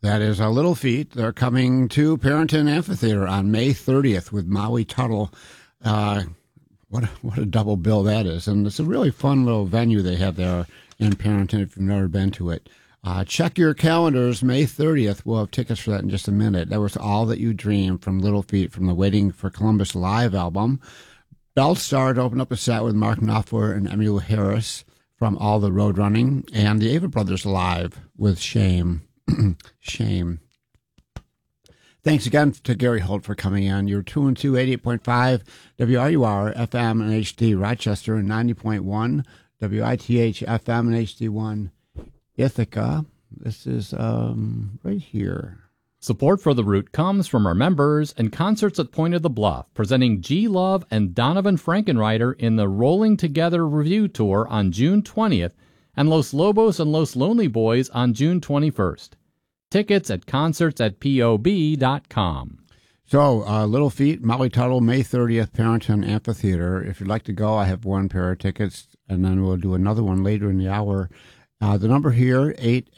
That is Little Feat. They're coming to Parrington Amphitheater on May 30th with Maui Tuttle. What a double bill that is. And it's a really fun little venue they have there in Parrington if you've never been to it. Check your calendars. May 30th. We'll have tickets for that in just a minute. That was All That You Dream from Little Feat from the Waiting for Columbus live album. Bellstar to open up a set with Mark Knopfler and Emmylou Harris from All the Road Running. And the Ava Brothers live with Shame. Shame. Thanks again to Gary Holt for coming in. You're tuned to 88.5 WRUR FM and HD Rochester and 90.1 WITH FM and HD1 Ithaca. This is right here. Support for The Root comes from our members and Concerts at Point of the Bluff, presenting G. Love and Donovan Frankenreiter in the Rolling Together Review Tour on June 20th and Los Lobos and Los Lonely Boys on June 21st. Tickets at concerts@pob.com. So, Little Feat, Maui Tuttle, May 30th, Parrington Amphitheater. If you'd like to go, I have one pair of tickets, and then we'll do another one later in the hour. The number here,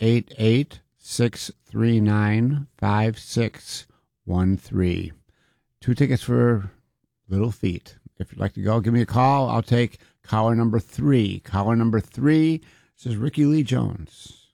888-639-5613. 2 tickets for Little Feat. If you'd like to go, give me a call. I'll take caller number 3. Caller number 3. This is Ricky Lee Jones.